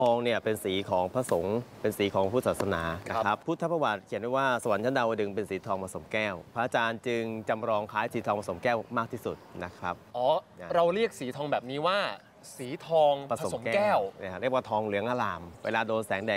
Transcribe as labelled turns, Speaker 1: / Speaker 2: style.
Speaker 1: ทองเนี่ยเป็นสีของพระสงฆ์เป็นสีของพุทธศาสนานะครับพุทธประวัติเขียนไว้ว่าสวรรค์ชั้นดาวดึงส์เป็นสีทองผสมแก้วพระอาจารย์จึงจำลองคล้ายสีทองผสมแก้วมากที่สุดนะครับ
Speaker 2: อ๋อเราเรียกสีทองแบบนี้ว่าสีทองผสมแก้ว
Speaker 1: เรียกว่าทองเหลืองอร่ามเวลาโดนแสงแดด